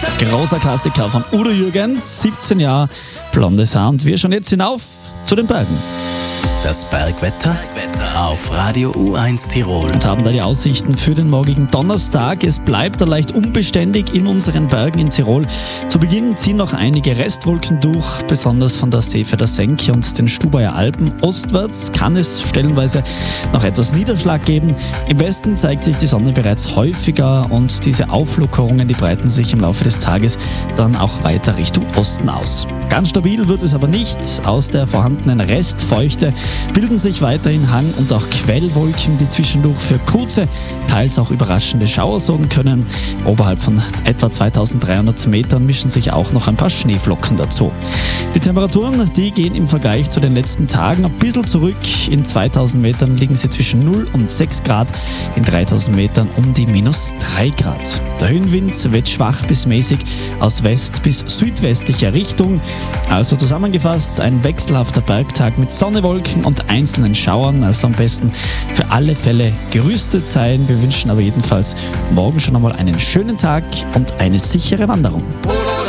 Großer Klassiker von Udo Jürgens, 17 Jahre, blondes Haar. Und wir schauen jetzt hinauf zu den Bergen. Das Bergwetter auf Radio U1 Tirol. Und haben da die Aussichten für den morgigen Donnerstag. Es bleibt da leicht unbeständig in unseren Bergen in Tirol. Zu Beginn ziehen noch einige Restwolken durch, besonders von der Seefelder Senke und den Stubaier Alpen. Ostwärts kann es stellenweise noch etwas Niederschlag geben. Im Westen zeigt sich die Sonne bereits häufiger und diese Auflockerungen, die breiten sich im Laufe des Tages dann auch weiter Richtung Osten aus. Ganz stabil wird es aber nicht. Aus der vorhandenen Restfeuchte bilden sich weiterhin Hang- und auch Quellwolken, die zwischendurch für kurze, teils auch überraschende Schauer sorgen können. Oberhalb von etwa 2300 Metern mischen sich auch noch ein paar Schneeflocken dazu. Die Temperaturen, die gehen im Vergleich zu den letzten Tagen ein bisschen zurück. In 2000 Metern liegen sie zwischen 0 und 6 Grad, in 3000 Metern um die -3 Grad. Der Höhenwind weht schwach bis mäßig aus west- bis südwestlicher Richtung. Also zusammengefasst, ein wechselhafter Bergtag mit Sonne, Wolken und einzelnen Schauern, also am besten für alle Fälle gerüstet sein. Wir wünschen aber jedenfalls morgen schon einmal einen schönen Tag und eine sichere Wanderung.